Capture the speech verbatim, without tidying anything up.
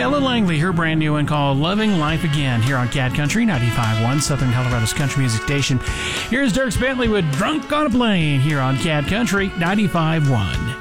Ella Langley, her brand new one called Loving Life Again here on Cat Country ninety-five point one, Southern Colorado's country music station. Here's Dierks Bentley with Drunk on a Plane here on Cat Country ninety-five point one.